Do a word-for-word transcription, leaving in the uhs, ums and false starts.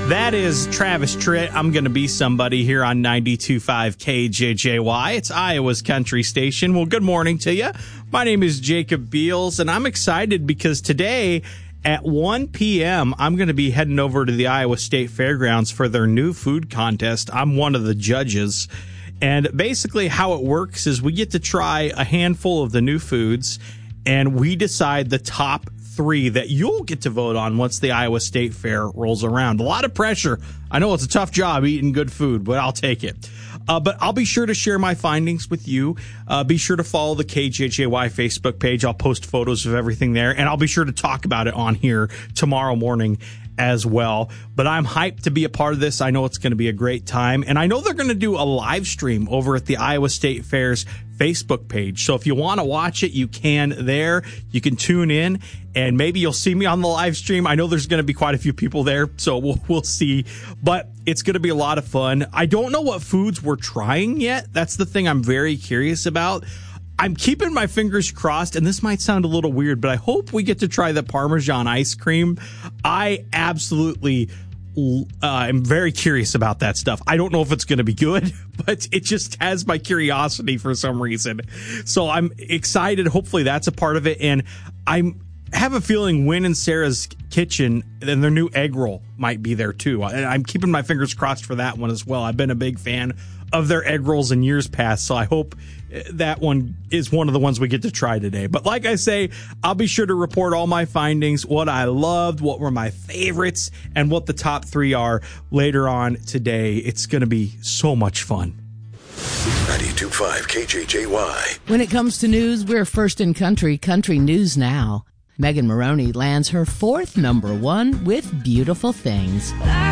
That is Travis Tritt. I'm going to be somebody here on ninety-two point five K J J Y. It's Iowa's country station. Well, good morning to you. My name is Jacob Beals, and I'm excited because today at one p.m., I'm going to be heading over to the Iowa State Fairgrounds for their new food contest. I'm one of the judges. And basically how it works is we get to try a handful of the new foods, and we decide the top three that you'll get to vote on once the Iowa State Fair rolls around. A lot of pressure. I know it's a tough job eating good food, but I'll take it. Uh, but I'll be sure to share my findings with you. Uh, be sure to follow the K J J Y Facebook page. I'll post photos of everything there, and I'll be sure to talk about it on here tomorrow morning as well. But I'm hyped to be a part of this. I know it's going to be a great time, and I know they're going to do a live stream over at the Iowa State Fair's Facebook page. So if you want to watch it, you can there. You can tune in, and maybe you'll see me on the live stream. I know there's going to be quite a few people there, so we'll, we'll see. But it's going to be a lot of fun. I don't know what foods we're trying yet. That's the thing I'm very curious about. I'm keeping my fingers crossed, and this might sound a little weird, but I hope we get to try the Parmesan ice cream. I absolutely uh, am very curious about that stuff. I don't know if it's going to be good, but it just has my curiosity for some reason. So I'm excited. Hopefully that's a part of it. And I have a feeling Win and Sarah's Kitchen and their new egg roll might be there too. And I'm keeping my fingers crossed for that one as well. I've been a big fan of their egg rolls in years past, so I hope that one is one of the ones we get to try today. But like I say, I'll be sure to report all my findings, what I loved, what were my favorites, and what the top three are later on today. It's going to be so much fun. ninety-two point five K J J Y. When it comes to news, we're first in country, Country News Now. Megan Maroney lands her fourth number one with Beautiful Things.